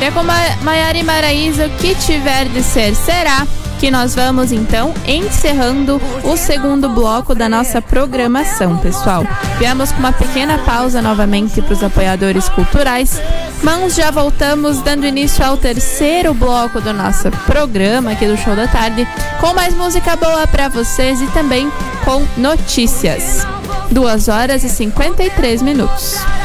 E é com Maiara e Maraísa, o que tiver de ser, será, que nós vamos então encerrando o segundo bloco da nossa programação, pessoal. Viemos com uma pequena pausa novamente para os apoiadores culturais, mas já voltamos dando início ao terceiro bloco do nosso programa aqui do Show da Tarde, com mais música boa para vocês e também com notícias. 2 horas e 53 minutos.